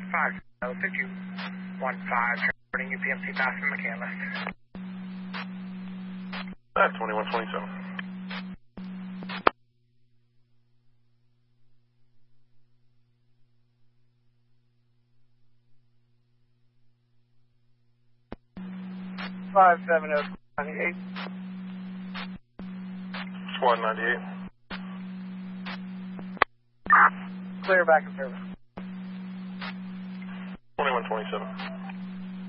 Reporting UPMC Boston McCandless. 2127. Squad 98. Clear back in service. 2127.